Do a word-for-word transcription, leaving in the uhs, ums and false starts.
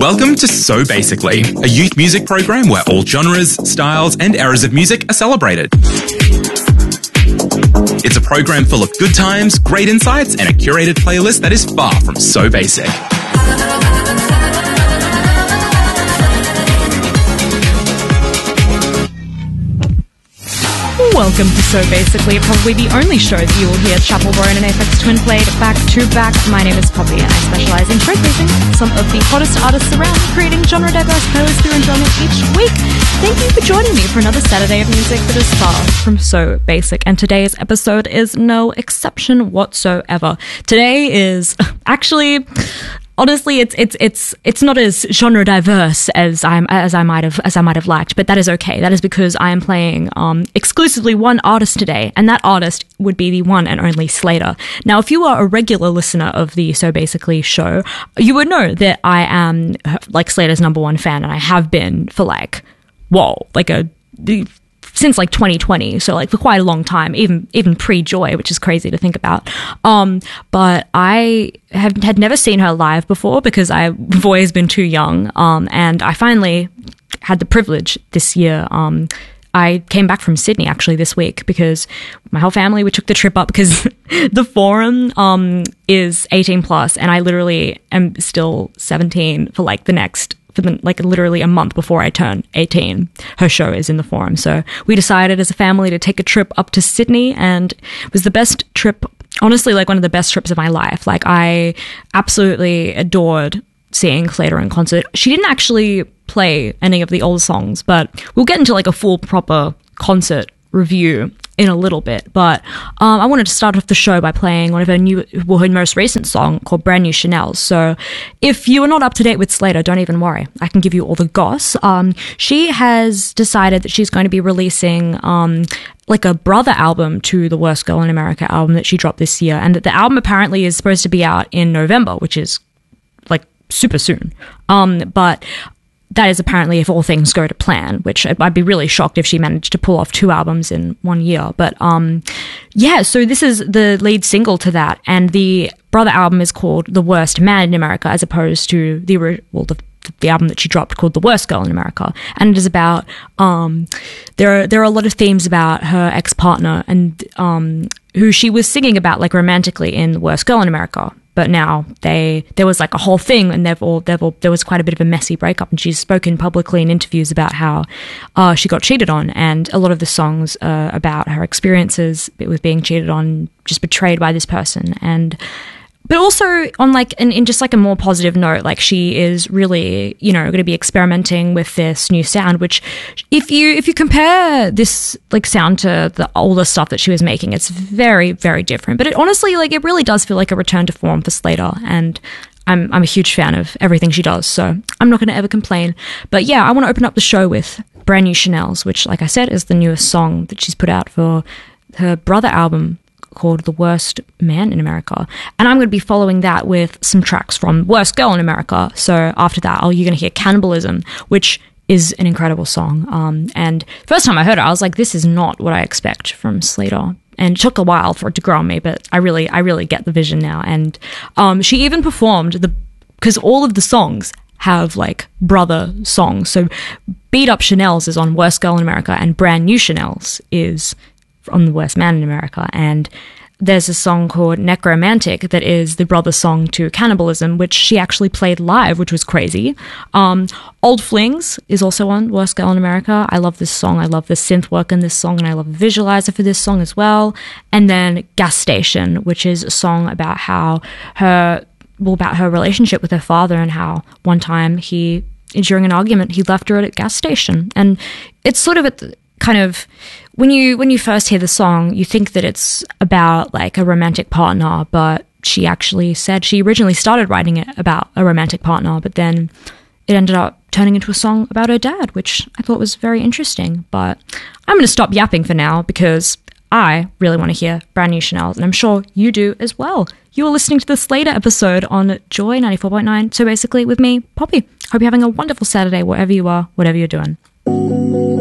Welcome to So Basically, a youth music program where all genres, styles, and eras of music are celebrated. It's a program full of good times, great insights, and a curated playlist that is far from so basic. Welcome to So Basically, probably the only show that you will hear Chapel Bone and Aphex Twin played back to back. My name is Poppy and I specialise in showcasing some of the hottest artists around, creating genre-diverse playlists for enjoyment each week. Thank you for joining me for another Saturday of music that is far from so basic, and today's episode is no exception whatsoever. Today is actually... Honestly, it's it's it's it's not as genre diverse as I as I might have as I might have liked, but that is okay. That is because I am playing um, exclusively one artist today, and that artist would be the one and only Slater. Now, if you are a regular listener of the So Basically show, you would know that I am like Slater's number one fan, and I have been for like whoa, like a. The, since like twenty twenty, so like for quite a long time, even even pre-Joy, which is crazy to think about. Um, but I have had never seen her live before because I've always been too young. Um, and I finally had the privilege this year. Um, I came back from Sydney actually this week because my whole family, we took the trip up because the Forum um, is eighteen plus, and I literally am still seventeen for like the next for the, like literally a month before I turn eighteen. Her show is in the Forum. So we decided as a family to take a trip up to Sydney, and it was the best trip, honestly, like one of the best trips of my life. Like I absolutely adored seeing Slater in concert. She didn't actually play any of the old songs, but we'll get into like a full proper concert review in a little bit. But um, I wanted to start off the show by playing one of her new, well, her most recent song called Brand New Chanel. So if you are not up to date with Slater, don't even worry. I can give you all the goss. Um, she has decided that she's going to be releasing um, like a brother album to the Worst Girl in America album that she dropped this year. And that the album apparently is supposed to be out in November, which is like super soon. Um, but that is apparently if all things go to plan, which I'd be really shocked if she managed to pull off two albums in one year. But um, yeah, so this is the lead single to that. And the brother album is called The Worst Man in America, as opposed to the, well, the, the album that she dropped called The Worst Girl in America. And it is about, um, there are, there are a lot of themes about her ex-partner and um, who she was singing about like romantically in The Worst Girl in America. But now they there was like a whole thing, and they've all they've all there was quite a bit of a messy breakup, and she's spoken publicly in interviews about how uh, she got cheated on, and a lot of the songs are about her experiences with being cheated on, just betrayed by this person, and but also on like in, in just like a more positive note, like she is really, you know, going to be experimenting with this new sound, which if you if you compare this like sound to the older stuff that she was making, it's very, very different. But it honestly, like it really does feel like a return to form for Slater, and I'm I'm a huge fan of everything she does, so I'm not going to ever complain. But yeah, I want to open up the show with Brand New Chanels, which, like I said, is the newest song that she's put out for her brother album called The Worst Man in America. And I'm going to be following that with some tracks from Worst Girl in America. So after that, oh, you're going to hear Cannibalism, which is an incredible song. Um, and first time I heard it, I was like, this is not what I expect from Slater. And it took a while for it to grow on me, but I really, I really get the vision now. And um, she even performed the, because all of the songs have like brother songs. So Beat Up Chanel's is on Worst Girl in America, and Brand New Chanel's is on The Worst Man in America. And there's a song called Necromantic that is the brother song to Cannibalism, which she actually played live, which was crazy. Um, Old Flings is also on Worst Girl in America. I love this song. I love the synth work in this song, and I love the visualizer for this song as well. And then Gas Station, which is a song about how her, well, about her relationship with her father, and how one time he, during an argument, he left her at a gas station. And it's sort of at the, kind of when you when you first hear the song, you think that it's about like a romantic partner, but she actually said she originally started writing it about a romantic partner, but then it ended up turning into a song about her dad, which I thought was very interesting. But I'm going to stop yapping for now because I really want to hear Brand New Chanel, and I'm sure you do as well. You are listening to the Slater episode on Joy ninety-four point nine, So Basically with me, Poppy. Hope you're having a wonderful Saturday wherever you are, whatever you're doing.